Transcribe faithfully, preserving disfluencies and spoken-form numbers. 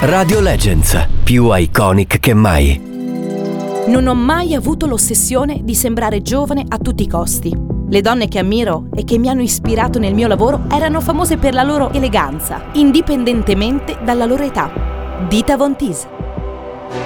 Radio Legends, più iconic che mai. Non ho mai avuto l'ossessione di sembrare giovane a tutti i costi. Le donne che ammiro e che mi hanno ispirato nel mio lavoro erano famose per la loro eleganza, indipendentemente dalla loro età. Dita Von Teese.